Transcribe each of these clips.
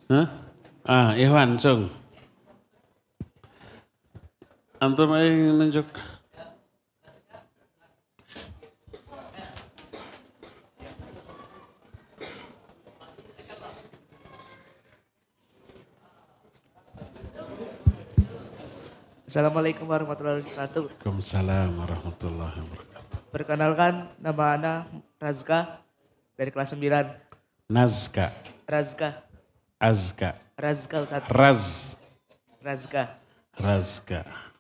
Hah? Ikhwan, Sung. Antum yang nunjuk. Assalamualaikum warahmatullahi wabarakatuh. Waalaikumsalam warahmatullahi wabarakatuh. Perkenalkan, nama Ana Razka dari kelas 9. Nazka, Razka, Azka, Razka Ustaz. Razka. Razka.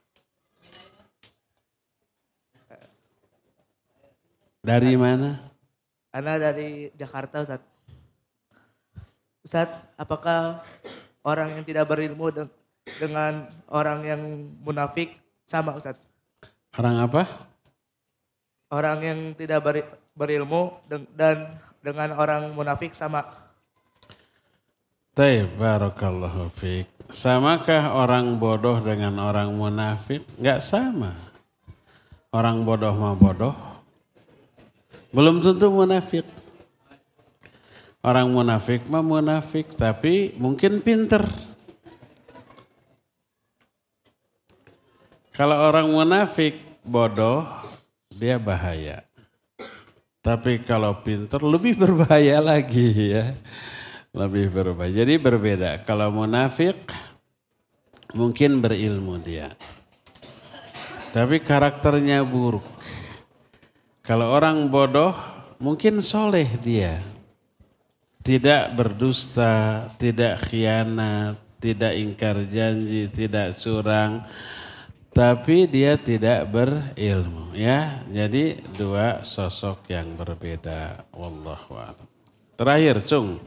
Dari mana? Ana dari Jakarta Ustaz. Ustaz, apakah orang yang tidak berilmu dengan orang yang munafik sama Ustaz? Orang apa? Orang yang tidak berilmu dan dengan orang munafik sama. Taib, barakallahu fiik. Samakah orang bodoh dengan orang munafik? Enggak sama. Orang bodoh mah bodoh. Belum tentu munafik. Orang munafik mah munafik, tapi mungkin pinter. Kalau orang munafik bodoh, dia bahaya. Tapi kalau pinter lebih berbahaya lagi ya. Lebih berbahaya. Jadi berbeda. Kalau munafik mungkin berilmu dia. Tapi karakternya buruk. Kalau orang bodoh mungkin soleh dia. Tidak berdusta, tidak khianat, tidak ingkar janji, tidak curang. Tapi dia tidak berilmu ya. Jadi dua sosok yang berbeda. Wallahu a'lam. Terakhir, Cung.